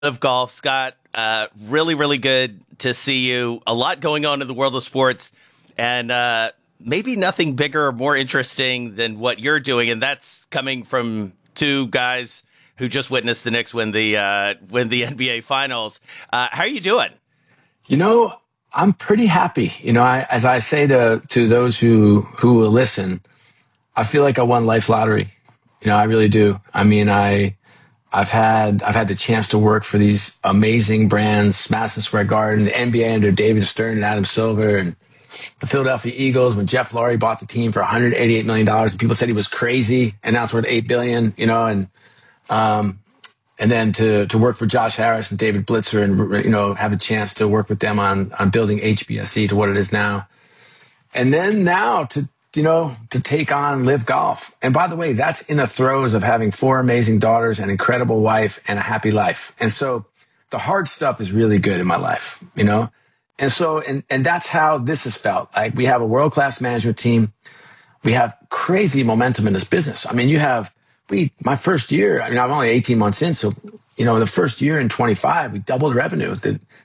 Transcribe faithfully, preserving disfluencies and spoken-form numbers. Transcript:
Of golf, Scott. Uh, really, really good to see you. A lot going on in the world of sports, and uh, maybe nothing bigger or more interesting than what you're doing, and that's coming from two guys who just witnessed the Knicks win the uh, win the N B A Finals. Uh, how are you doing? You know, I'm pretty happy. You know, I, as I say to to those who who will listen, I feel like I won life's lottery. You know, I really do. I mean, I. I've had I've had the chance to work for these amazing brands, Madison Square Garden, the N B A under David Stern and Adam Silver, and the Philadelphia Eagles when Jeff Lurie bought the team for one hundred eighty-eight million dollars, and people said he was crazy, and now it's worth eight billion dollars. You know, and um, and then to to work for Josh Harris and David Blitzer, and you know, have a chance to work with them on on building H B S C to what it is now, and then now to. you know, to take on Live Golf. And by the way, that's in the throes of having four amazing daughters, an incredible wife, and a happy life. And so the hard stuff is really good in my life, you know? And so, and, and that's how this has felt. Like we have a world-class management team. We have crazy momentum in this business. I mean, you have, we, my first year, I mean, I'm only eighteen months in. So, you know, the first year in twenty-five, we doubled revenue. The,